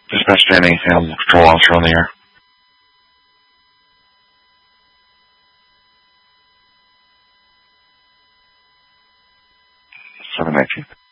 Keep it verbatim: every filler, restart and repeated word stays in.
Dispatch Danny, Animal Control Officer on the air. seven nineteen.